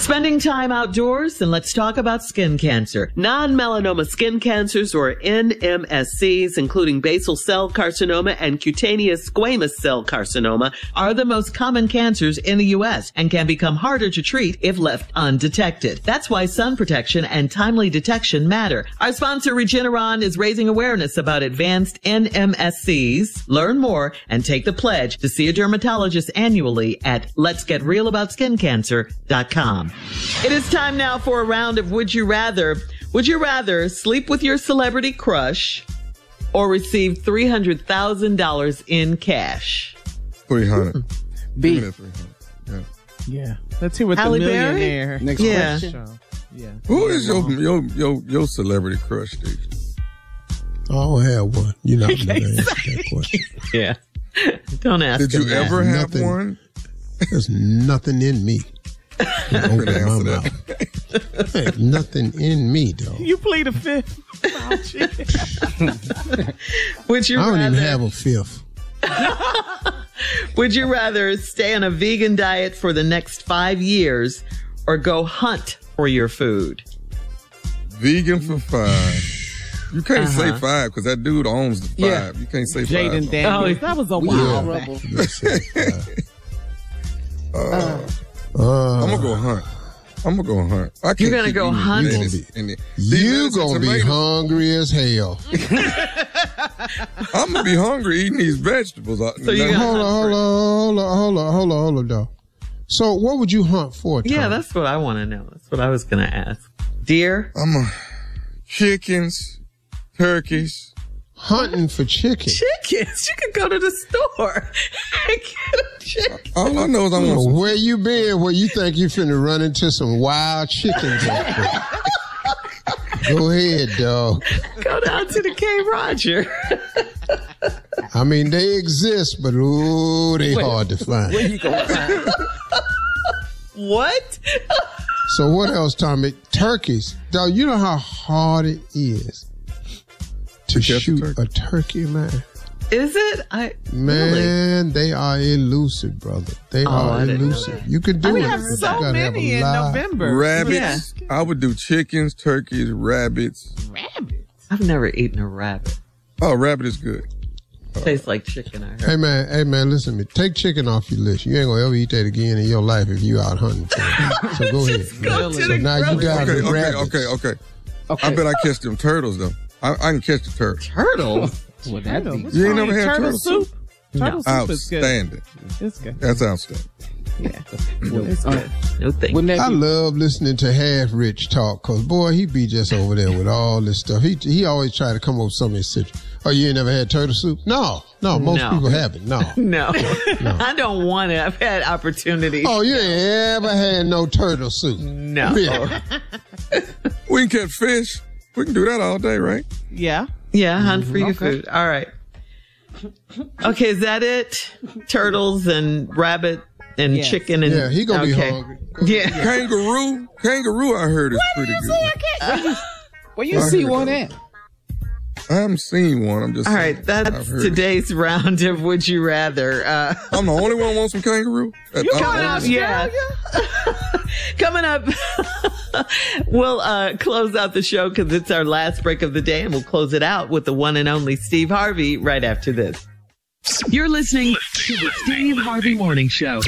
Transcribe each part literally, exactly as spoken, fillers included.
Spending time outdoors? Then let's talk about skin cancer. Non-melanoma skin cancers, or N M S Cs, including basal cell carcinoma and cutaneous squamous cell carcinoma, are the most common cancers in the U S and can become harder to treat if left undetected. That's why sun protection and timely detection matter. Our sponsor, Regeneron, is raising awareness about advanced N M S Cs. Learn more and take the pledge to see a dermatologist annually at lets get real about skin cancer dot com. It is time now for a round of Would You Rather. Would you rather sleep with your celebrity crush or receive three hundred thousand dollars in cash? three hundred. B. three hundred. Yeah. Yeah. Let's hear what Halle the Berry? millionaire. Next Yeah. question. Yeah. Who is your, your your your celebrity crush, Steve? I don't have one. You're not going to answer that question. Yeah. Don't ask Did him you that. ever have Nothing. one? There's nothing in me. I'm Open gonna my answer mouth. that. There's nothing in me, though. You plead a fifth. Would you I don't rather, even have a fifth. Would you rather stay on a vegan diet for the next five years or go hunt for your food? Vegan for five. You can't Uh-huh. say five because that dude owns the five. Yeah. You can't say Jaden five. Daniels. Oh, that was a We while in back. trouble. Let's see. Uh, Uh, uh, I'm gonna go hunt. I'm gonna go hunt. I can't You're gonna keep go eating hunt? You gonna lettuce be- and the- these You lettuce and gonna be tomatoes. hungry as hell. I'm gonna be hungry eating these vegetables. So you Nothing- got- Hold on, hold on, hold on, hold on, hold on, hold on, though. So what would you hunt for, Tom? Yeah, that's what I want to know. That's what I was going to ask. Deer? I'm a chickens, turkeys. hunting for chicken. Chickens. You could go to the store and get a chicken. All I know is I want Well, some. where you been where you think you finna run into some wild chickens out there? Go ahead, dog. Go down to the K. Roger. I mean, they exist, but ooh, they hard to find. Where you gonna find? What? So what else, Tommy? Turkeys. Dog, you know how hard it is to To catch a shoot turkey. a turkey, man? Is it? I really? Man, they are elusive, brother. They Oh, I are didn't know elusive. that. You could do We it. have but you so gotta have a many in lot. November. Rabbits. Yeah. I would do chickens, turkeys, rabbits. Rabbits. I've never eaten a rabbit. Oh, rabbit is good. Tastes like chicken, I heard. Hey man, hey man, listen to me. Take chicken off your list. You ain't gonna ever eat that again in your life if you out hunting for it. So go ahead. go to so the now you grocery got Okay, the okay, rabbits. okay, okay. Okay. I bet I catch them turtles though. I, I can catch the turtle. Turtle? Well, that Turtle. be What's You ain't wrong? never had turtle turtle soup? soup? Turtle soup is good. Outstanding. It's good. That's outstanding. Yeah. It's Uh, good. No thank Wouldn't I that be? love listening to Half Rich talk, cause boy, he be just over there with all this stuff. He he always try to come up with something in situ. Oh, you ain't never had turtle soup? No, no, most No. people haven't. No. No. I don't want it. I've had opportunities. Oh, you ain't ever had no turtle soup? No. Yeah. We can catch fish. We can do that all day, right? Yeah. Yeah, hunt for your Okay. food. All right. Okay, is that it? Turtles and rabbit and Yes. chicken and Yeah, he gonna be okay. hungry. Yeah. Kangaroo. Kangaroo, I heard is pretty good. Where you I see heard one that. at? I haven't seen one. I'm just All saying. right, that's I've heard today's round of Would You Rather. Uh, it. I'm the only one who wants some kangaroo. At- You I'm coming the up, only- yeah. Coming up, we'll uh, close out the show because it's our last break of the day, and we'll close it out with the one and only Steve Harvey right after this. You're listening to the Steve Harvey Morning Show.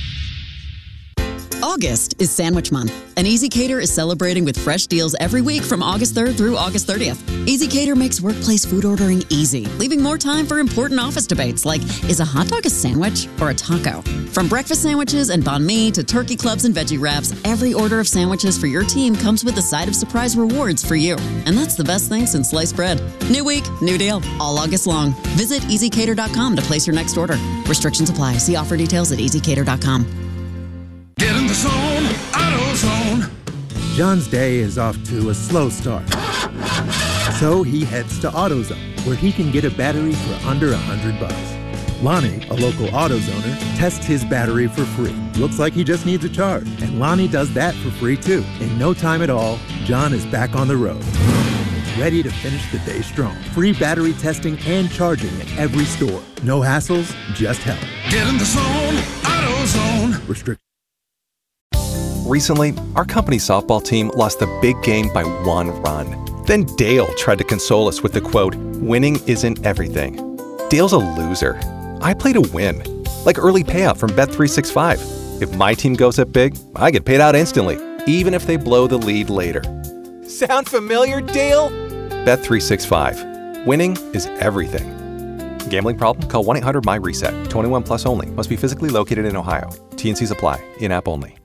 August is Sandwich Month, and Easy Cater is celebrating with fresh deals every week from August third through August thirtieth. Easy Cater makes workplace food ordering easy, leaving more time for important office debates like, is a hot dog a sandwich or a taco? From breakfast sandwiches and banh mi to turkey clubs and veggie wraps, every order of sandwiches for your team comes with a side of surprise rewards for you. And that's the best thing since sliced bread. New week, new deal, all August long. Visit easy cater dot com to place your next order. Restrictions apply. See offer details at easy cater dot com. Get in the zone, AutoZone. John's day is off to a slow start. So he heads to AutoZone, where he can get a battery for under a hundred bucks. Lonnie, a local AutoZoner, tests his battery for free. Looks like he just needs a charge, and Lonnie does that for free too. In no time at all, John is back on the road, ready to finish the day strong. Free battery testing and charging at every store. No hassles, just help. Get in the zone, AutoZone. Restrict. Recently, our company's softball team lost the big game by one run. Then Dale tried to console us with the quote, "Winning isn't everything." Dale's a loser. I play to win. Like early payout from Bet three sixty-five. If my team goes up big, I get paid out instantly, even if they blow the lead later. Sound familiar, Dale? Bet three sixty-five. Winning is everything. Gambling problem? Call one eight hundred M Y RESET. twenty-one plus only. Must be physically located in Ohio. T and Cs apply. In-app only.